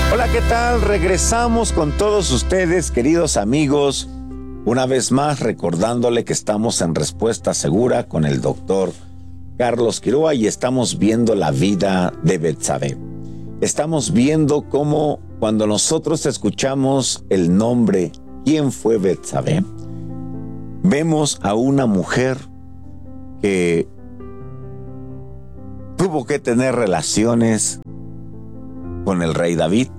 Hola, ¿qué tal? Regresamos con todos ustedes, queridos amigos, una vez más recordándole que estamos en Respuesta Segura con el doctor Carlos Quiroa y estamos viendo la vida de Betsabé. Estamos viendo cómo cuando nosotros escuchamos el nombre, ¿quién fue Betsabé? Vemos a una mujer que tuvo que tener relaciones con el rey David.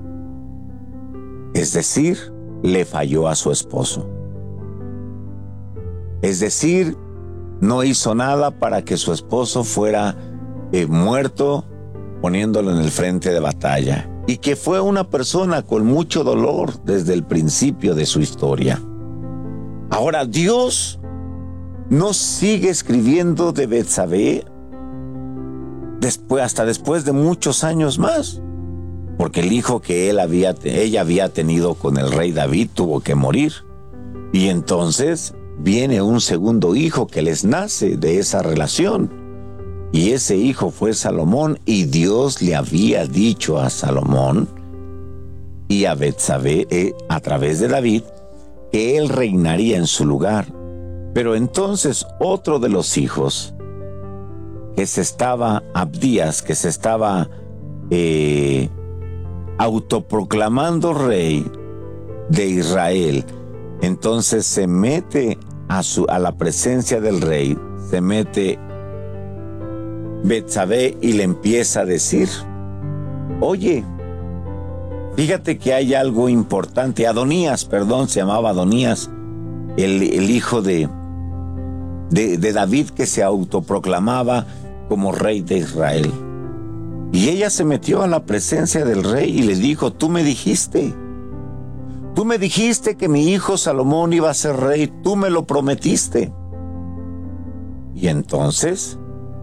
Es decir, le falló a su esposo. Es decir, no hizo nada para que su esposo fuera muerto poniéndolo en el frente de batalla. Y que fue una persona con mucho dolor desde el principio de su historia. Ahora Dios no sigue escribiendo de Betsabé hasta después de muchos años más. Porque el hijo que ella había tenido con el rey David tuvo que morir. Y entonces viene un segundo hijo que les nace de esa relación. Y ese hijo fue Salomón, y Dios le había dicho a Salomón y a Betsabé, a través de David, que él reinaría en su lugar. Pero entonces otro de los hijos, Abdías, que se estaba autoproclamando rey de Israel, entonces se mete a la presencia del rey, se mete Betsabé y le empieza a decir: oye, fíjate que hay algo importante. Se llamaba Adonías, el hijo de David, que se autoproclamaba como rey de Israel. Y ella se metió a la presencia del rey y le dijo: tú me dijiste que mi hijo Salomón iba a ser rey, tú me lo prometiste. Y entonces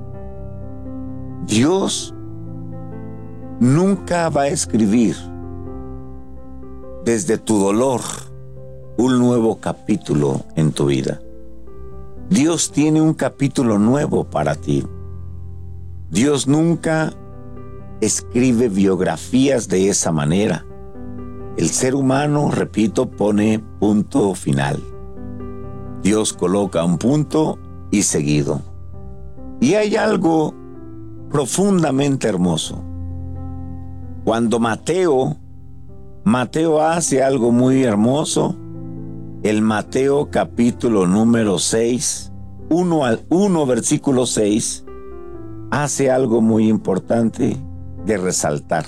Dios nunca va a escribir desde tu dolor un nuevo capítulo en tu vida. Dios tiene un capítulo nuevo para ti. Dios nunca escribe biografías de esa manera. El ser humano, repito, pone punto final. Dios coloca un punto y seguido. Y hay algo profundamente hermoso. Cuando Mateo hace algo muy hermoso, el Mateo capítulo número 6, 1 versículo 6, hace algo muy importante de resaltar.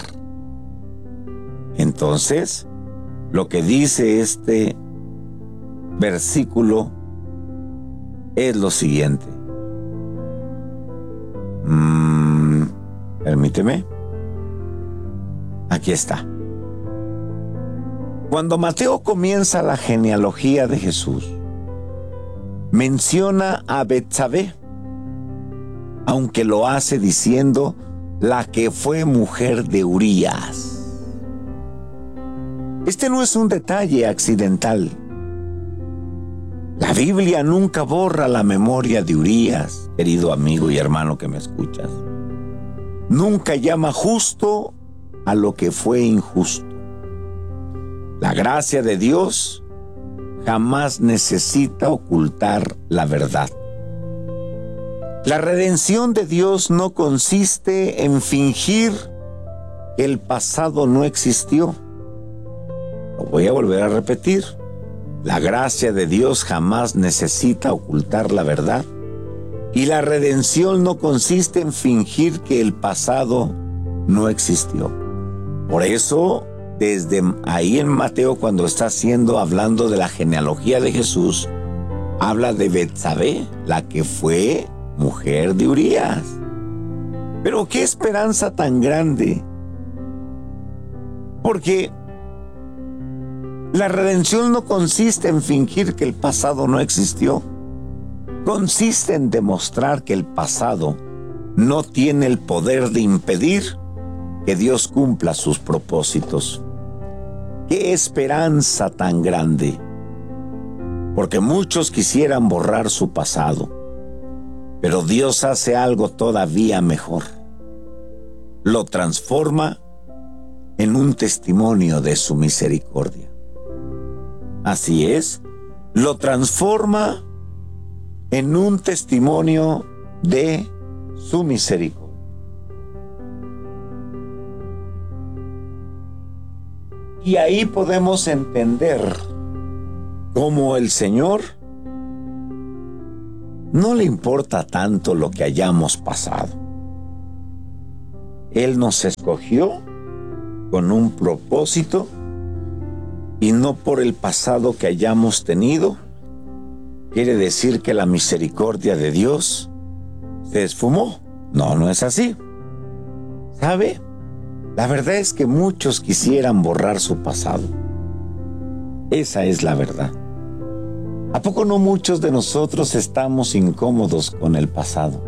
Entonces, lo que dice este versículo es lo siguiente. Permíteme. Aquí está. Cuando Mateo comienza la genealogía de Jesús, menciona a Betsabé, aunque lo hace diciendo la que fue mujer de Urías. Este no es un detalle accidental. La Biblia nunca borra la memoria de Urías, querido amigo y hermano que me escuchas. Nunca llama justo a lo que fue injusto. La gracia de Dios jamás necesita ocultar la verdad. La redención de Dios no consiste en fingir que el pasado no existió. Lo voy a volver a repetir. La gracia de Dios jamás necesita ocultar la verdad. Y la redención no consiste en fingir que el pasado no existió. Por eso, desde ahí en Mateo, cuando está hablando de la genealogía de Jesús, habla de Betsabé, la que fue mujer de Urías. Pero qué esperanza tan grande. Porque la redención no consiste en fingir que el pasado no existió. Consiste en demostrar que el pasado no tiene el poder de impedir que Dios cumpla sus propósitos. ¡Qué esperanza tan grande! Porque muchos quisieran borrar su pasado, pero Dios hace algo todavía mejor. Lo transforma en un testimonio de su misericordia. Así es, lo transforma en un testimonio de su misericordia. Y ahí podemos entender cómo el Señor no le importa tanto lo que hayamos pasado. Él nos escogió con un propósito y no por el pasado que hayamos tenido. Quiere decir que la misericordia de Dios se esfumó. No, no es así. ¿Sabe? La verdad es que muchos quisieran borrar su pasado. Esa es la verdad. ¿A poco no muchos de nosotros estamos incómodos con el pasado?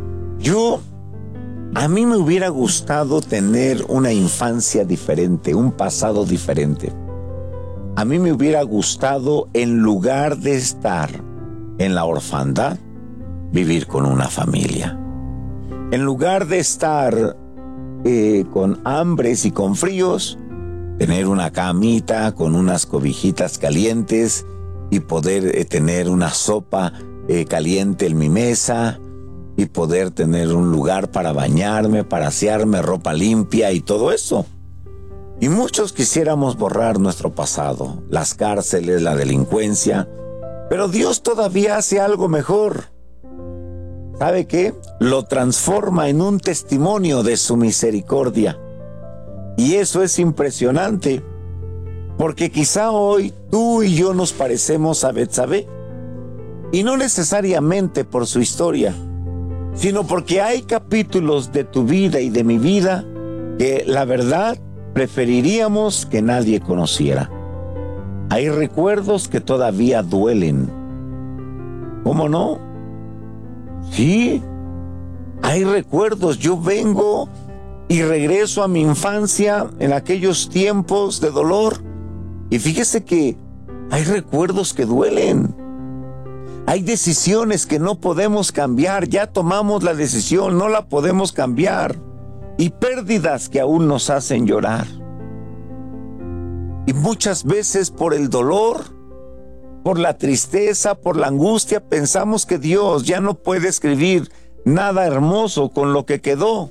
A mí me hubiera gustado tener una infancia diferente, un pasado diferente. A mí me hubiera gustado, en lugar de estar en la orfandad, vivir con una familia. En lugar de estar con hambres y con fríos, tener una camita con unas cobijitas calientes y poder tener una sopa caliente en mi mesa y poder tener un lugar para bañarme, para asearme, ropa limpia y todo eso. Y muchos quisiéramos borrar nuestro pasado, las cárceles, la delincuencia, pero Dios todavía hace algo mejor. ¿Sabe qué? Lo transforma en un testimonio de su misericordia. Y eso es impresionante, porque quizá hoy tú y yo nos parecemos a Betsabé, y no necesariamente por su historia, sino porque hay capítulos de tu vida y de mi vida que la verdad preferiríamos que nadie conociera. Hay recuerdos que todavía duelen. ¿Cómo no? Sí, hay recuerdos. Yo vengo y regreso a mi infancia en aquellos tiempos de dolor. Y fíjese que hay recuerdos que duelen. Hay decisiones que no podemos cambiar. Ya tomamos la decisión, no la podemos cambiar. Y pérdidas que aún nos hacen llorar. Y muchas veces por el dolor, por la tristeza, por la angustia, pensamos que Dios ya no puede escribir nada hermoso con lo que quedó.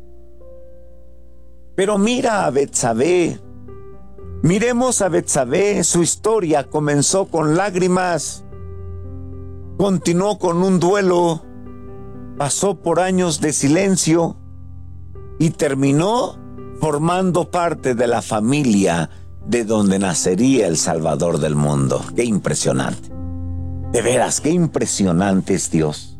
Pero mira a Betsabé. Miremos a Betsabé. Su historia comenzó con lágrimas, continuó con un duelo, pasó por años de silencio y terminó formando parte de la familia de donde nacería el Salvador del mundo. ¡Qué impresionante! De veras, qué impresionante es Dios.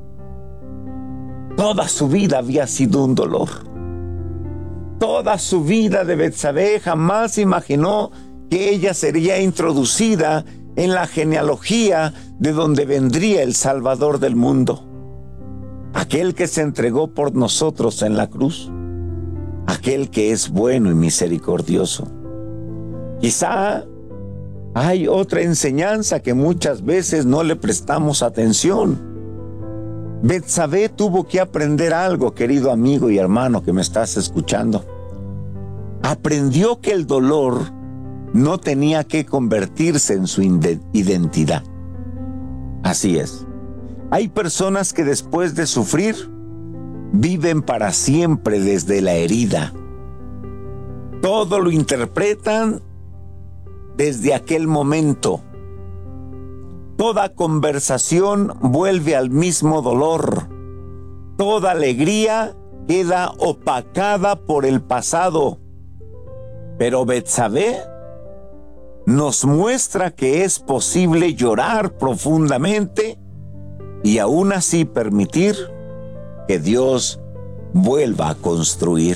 Toda su vida había sido un dolor. Toda su vida de Betsabé jamás imaginó que ella sería introducida en la genealogía de donde vendría el Salvador del mundo. Aquel que se entregó por nosotros en la cruz. Aquel que es bueno y misericordioso. Quizá hay otra enseñanza que muchas veces no le prestamos atención. Betsabé tuvo que aprender algo, querido amigo y hermano que me estás escuchando. Aprendió que el dolor no tenía que convertirse en su identidad. Así es. Hay personas que después de sufrir, viven para siempre desde la herida. Todo lo interpretan desde aquel momento. Toda conversación vuelve al mismo dolor. Toda alegría queda opacada por el pasado. Pero Betsabé nos muestra que es posible llorar profundamente y aún así permitir que Dios vuelva a construir.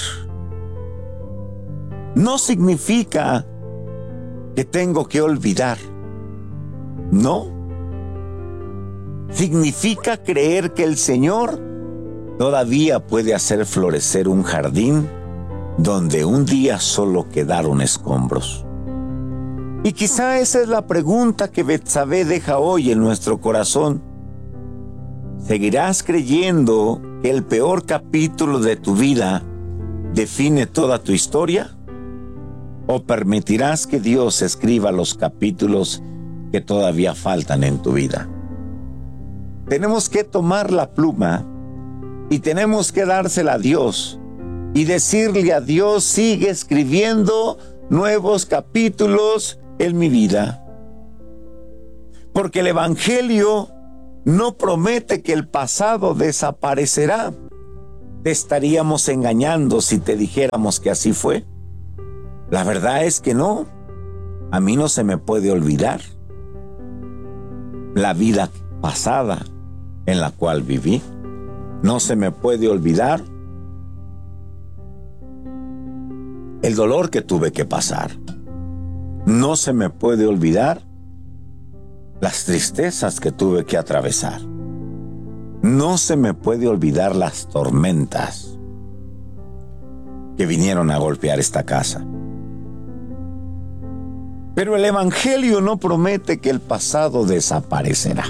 No significa que tengo que olvidar. No. Significa creer que el Señor todavía puede hacer florecer un jardín donde un día solo quedaron escombros. Y quizá esa es la pregunta que Betsabé deja hoy en nuestro corazón. ¿Seguirás creyendo que el peor capítulo de tu vida define toda tu historia? ¿O permitirás que Dios escriba los capítulos que todavía faltan en tu vida? Tenemos que tomar la pluma y tenemos que dársela a Dios y decirle a Dios: sigue escribiendo nuevos capítulos en mi vida. Porque el Evangelio no promete que el pasado desaparecerá. Te estaríamos engañando si te dijéramos que así fue. La verdad es que no. A mí no se me puede olvidar la vida pasada en la cual viví. No se me puede olvidar el dolor que tuve que pasar. No se me puede olvidar las tristezas que tuve que atravesar. No se me puede olvidar las tormentas que vinieron a golpear esta casa. Pero el Evangelio no promete que el pasado desaparecerá.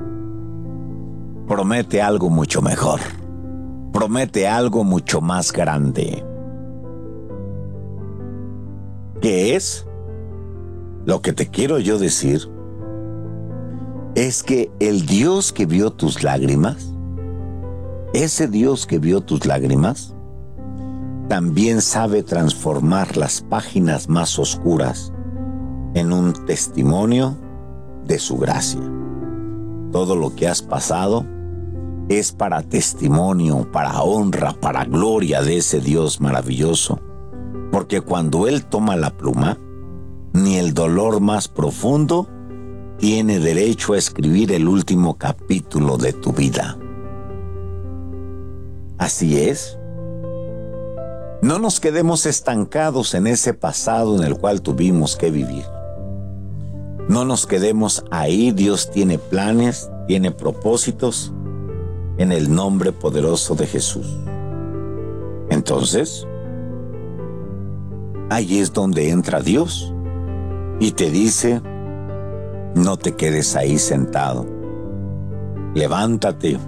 Promete algo mucho mejor. Promete algo mucho más grande. ¿Qué es? Lo que te quiero yo decir es que el Dios que vio tus lágrimas, ese Dios que vio tus lágrimas, también sabe transformar las páginas más oscuras en un testimonio de su gracia. Todo lo que has pasado es para testimonio, para honra, para gloria de ese Dios maravilloso, porque cuando Él toma la pluma, ni el dolor más profundo tiene derecho a escribir el último capítulo de tu vida. Así es. No nos quedemos estancados en ese pasado en el cual tuvimos que vivir. No nos quedemos ahí. Dios tiene planes, tiene propósitos en el nombre poderoso de Jesús. Entonces, ahí es donde entra Dios y te dice: no te quedes ahí sentado. Levántate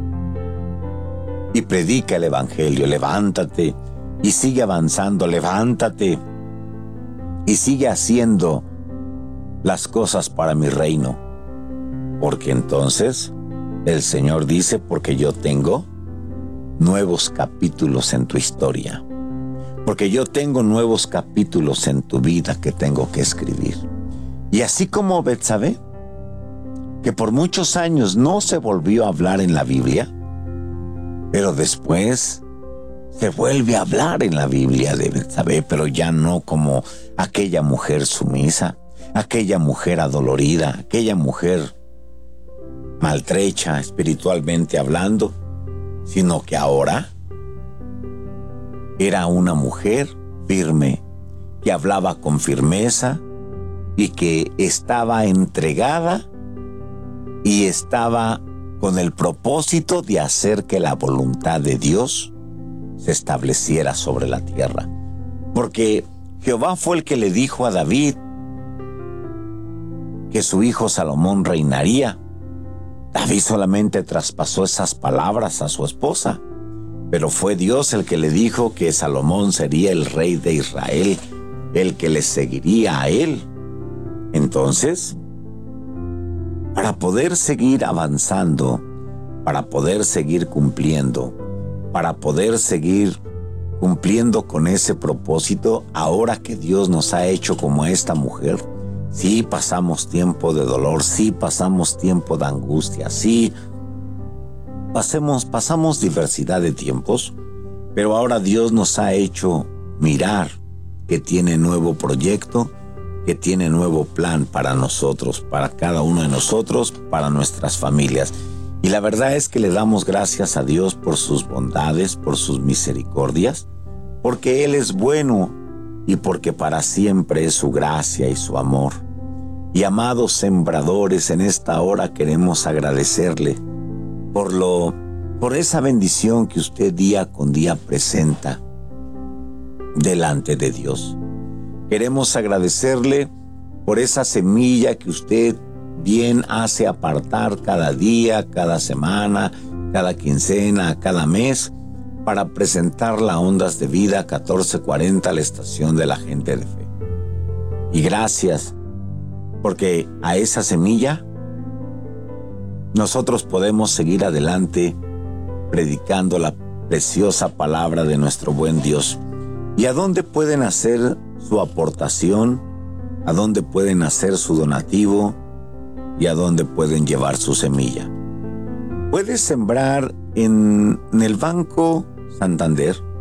y predica el Evangelio. Levántate y sigue avanzando. Levántate y sigue haciendo las cosas para mi reino. Porque entonces el Señor dice: porque yo tengo nuevos capítulos en tu historia. Porque yo tengo nuevos capítulos en tu vida que tengo que escribir. Y así como Betsabé, que por muchos años no se volvió a hablar en la Biblia, pero después se vuelve a hablar en la Biblia de Betsabé, pero ya no como aquella mujer sumisa, aquella mujer adolorida, aquella mujer maltrecha espiritualmente hablando, sino que ahora era una mujer firme, que hablaba con firmeza y que estaba entregada y estaba con el propósito de hacer que la voluntad de Dios se estableciera sobre la tierra. Porque Jehová fue el que le dijo a David que su hijo Salomón reinaría. David solamente traspasó esas palabras a su esposa, pero fue Dios el que le dijo que Salomón sería el rey de Israel, el que le seguiría a él. Entonces, para poder seguir avanzando, para poder seguir cumpliendo, para poder seguir cumpliendo con ese propósito, ahora que Dios nos ha hecho como esta mujer, sí pasamos tiempo de dolor, sí pasamos tiempo de angustia, sí pasamos diversidad de tiempos, pero ahora Dios nos ha hecho mirar que tiene nuevo proyecto, que tiene nuevo plan para nosotros, para cada uno de nosotros, para nuestras familias. Y la verdad es que le damos gracias a Dios por sus bondades, por sus misericordias, porque Él es bueno y porque para siempre es su gracia y su amor. Y amados sembradores, en esta hora queremos agradecerle por esa bendición que usted día con día presenta delante de Dios. Queremos agradecerle por esa semilla que usted bien hace apartar cada día, cada semana, cada quincena, cada mes, para presentar la Ondas de Vida 1440, la estación de la gente de fe. Y gracias, porque a esa semilla nosotros podemos seguir adelante predicando la preciosa palabra de nuestro buen Dios. ¿Y a dónde pueden hacer su aportación? ¿A dónde pueden hacer su donativo? ¿Y a dónde pueden llevar su semilla? Puedes sembrar en el Banco Santander,